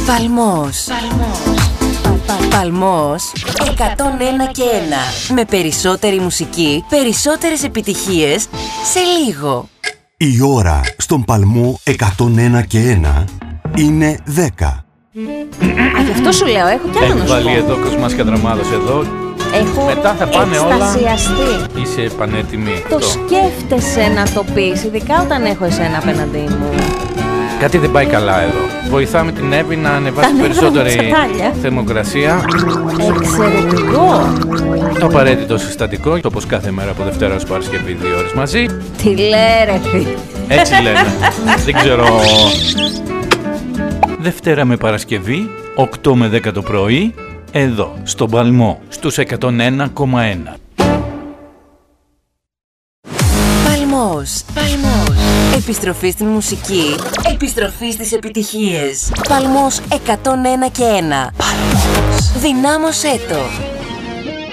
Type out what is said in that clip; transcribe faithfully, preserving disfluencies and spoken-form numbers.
Παλμός. Παλμός εκατόν ένα και ένα. Με περισσότερη μουσική, περισσότερες επιτυχίες σε λίγο. Η ώρα στον Παλμό εκατόν ένα και ένα είναι δέκα. Α, γι' αυτό σου λέω, έχω κι άλλο να σου πω. Έχει βάλει εδώ Κοσμάς και Αδραμάδος εδώ. Έχω μετά θα πάνε εκστασιαστεί. Όλα. Είσαι πανέτοιμη. Το σκέφτεσαι να το πεις, ειδικά όταν έχω εσένα απέναντί μου. Κάτι δεν πάει καλά εδώ. Βοηθάμε την Εύη να ανεβάσει περισσότερη θερμοκρασία. Εξαιρετικό. Το απαραίτητο συστατικό, όπως κάθε μέρα από Δευτέρα ως Παρασκευή, δύο ώρες μαζί. Τι λέει ρε. Έτσι λένε. Δεν ξέρω. Δευτέρα με Παρασκευή, οκτώ με δέκα το πρωί, εδώ, στον Παλμό, στους εκατόν ένα κόμμα ένα. Παλμός. Παλμός. Επιστροφή στην μουσική. Επιστροφή στις επιτυχίες. Παλμός εκατόν ένα και ένα. Παλμός. Δυνάμωσέ το.